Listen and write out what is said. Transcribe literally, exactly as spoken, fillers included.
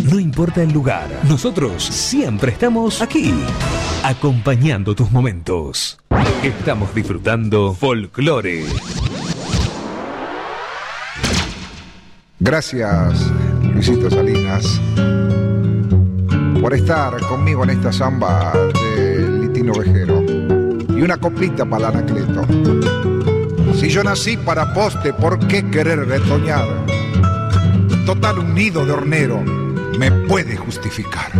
No importa el lugar, nosotros siempre estamos aquí, acompañando tus momentos. Estamos disfrutando Folclore. Gracias, Luisito Salinas, por estar conmigo en esta samba de Litino Vejero. Y una coplita para el Anacleto. Si yo nací para poste, ¿por qué querer retoñar? Total, un nido de hornero me puede justificar.